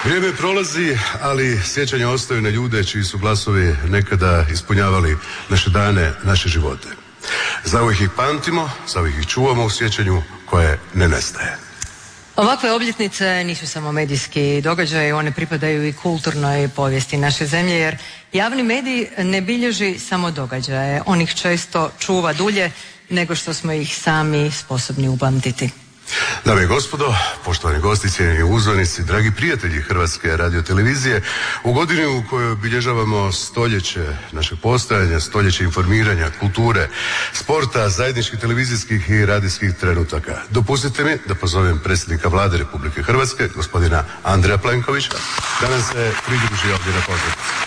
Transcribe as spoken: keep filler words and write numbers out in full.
Vrijeme prolazi, ali sjećanja ostaju na ljude čiji su glasovi nekada ispunjavali naše dane, naše živote. Zauvijek ih pamtimo, zauvijek ih čuvamo u sjećanju koje ne nestaje. Ovakve obljetnice nisu samo medijski događaj, one pripadaju i kulturnoj povijesti naše zemlje, jer javni medij ne bilježi samo događaje, on ih često čuva dulje nego što smo ih sami sposobni upamtiti. Dame i gospodo, poštovani gosti, cijenjeni uzvanici, dragi prijatelji Hrvatske radiotelevizije, u godini u kojoj obilježavamo stoljeće našeg postojanja, stoljeće informiranja, kulture, sporta, zajedničkih televizijskih i radijskih trenutaka, dopustite mi da pozovem predsjednika Vlade Republike Hrvatske, gospodina Andreja Plenkovića, da nam se pridruži ovdje na pozornici.